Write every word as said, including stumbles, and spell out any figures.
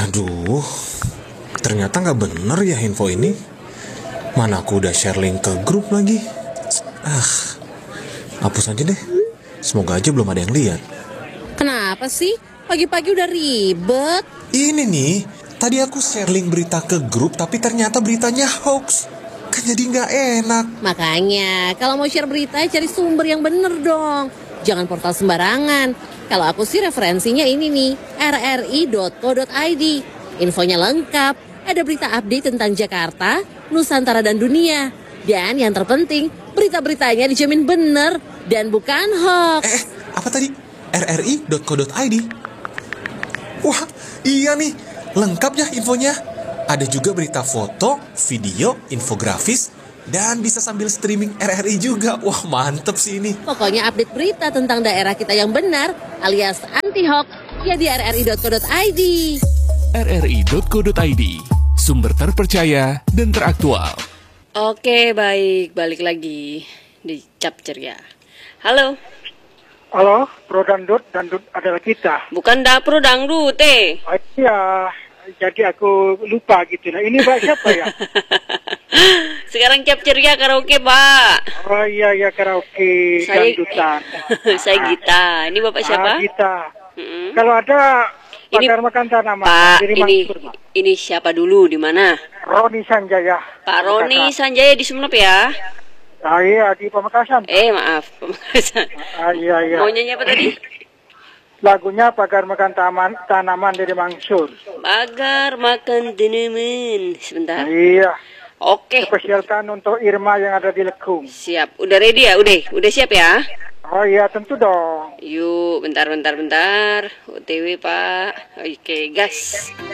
Aduh, ternyata nggak bener ya info ini. Mana aku udah share link ke grup lagi. Ah, hapus aja deh. Semoga aja belum ada yang lihat. Kenapa sih? Pagi-pagi udah ribet. Ini nih, tadi aku share link berita ke grup, tapi ternyata beritanya hoax. Kan jadi nggak enak. Makanya, kalau mau share berita, cari sumber yang bener dong. Jangan portal sembarangan. Kalau aku sih referensinya ini nih, r r i dot co dot i d. Infonya lengkap, ada berita update tentang Jakarta, Nusantara dan dunia. Dan yang terpenting, berita-beritanya dijamin bener dan bukan hoax. Eh, apa tadi? r r i dot co dot i d. Wah, iya nih, lengkap ya infonya. Ada juga berita foto, video, infografis, dan bisa sambil streaming R R I juga. Wah, mantep sih ini. Pokoknya update berita tentang daerah kita yang benar, alias anti-hoax, ya di r r i dot co dot i d. r r i dot co dot i d, sumber terpercaya dan teraktual. Oke, baik. Balik lagi di Cap Ceria. Halo. Halo, Pro Dangdut, Dangdut adalah kita. Bukan Dapro Dangdut, eh. Oh, iya, jadi aku lupa gitu. Nah, ini Mbak siapa ya? Sekarang Cap Ceria karaoke, Pak. Oh iya, iya karaoke Saya, dangdutan. Saya Gita. Ini Bapak siapa? Ah, Gita. Mm-hmm. Kalau ada Ini pakar makan tanaman. Pak, dari ini Mansur, Pak. ini siapa dulu di mana? Roni Sanjaya. Pak Roni Pamekasan. Sanjaya di Sumenep ya? Ah iya, di Pamekasan. Eh, maaf, Pamekasan. Ah iya, iya. Mau nyanyi apa tadi? Lagunya pakar makan taman, tanaman dari Mansur. Pagar makan tanaman. Sebentar. Iya. Oke. Spesialkan untuk Irma yang ada di Lekung. Siap. Udah ready ya? Udah, udah siap ya? Oh iya, tentu dong. Yuk, bentar, bentar, bentar. O T W, Pak. Oke, gas.